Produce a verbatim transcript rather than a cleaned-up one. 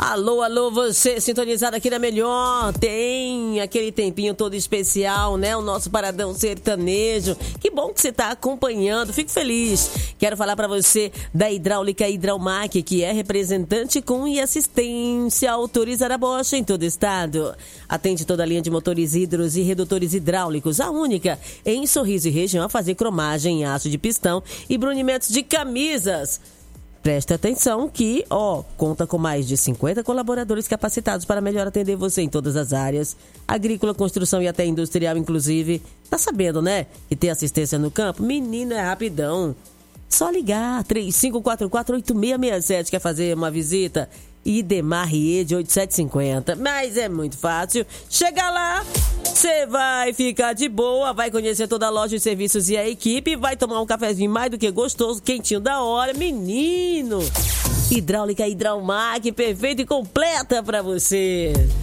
Alô, alô, você sintonizado aqui na Melhor. Tem aquele tempinho todo especial, né? O nosso Paradão Sertanejo. Que bom que você está acompanhando. Fico feliz. Quero falar para você da Hidráulica Hidraumac, que é representante com e assistência autorizada Bosch em todo o estado. Atende toda a linha de motores hidros e redutores hidráulicos. A única em Sorriso e região a fazer cromagem em aço de pistão e brunimentos de camisas. Preste atenção que, ó, conta com mais de cinquenta colaboradores capacitados para melhor atender você em todas as áreas. Agrícola, construção e até industrial, inclusive. Tá sabendo, né? Que ter assistência no campo? Menino, é rapidão. Só ligar, três cinco quatro quatro, oito seis seis sete. Quer fazer uma visita? Idemar Riede oito sete cinco zero. Mas é muito fácil. Chega lá, você vai ficar de boa, vai conhecer toda a loja, os serviços e a equipe, vai tomar um cafezinho mais do que gostoso, quentinho da hora. Menino, Hidráulica Hidraumac, perfeita e completa pra você.